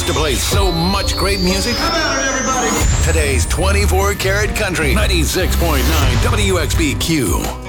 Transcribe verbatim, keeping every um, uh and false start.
chance to play so much great music. How about it, everybody? Today's twenty-four karat country, ninety-six point nine W X B Q.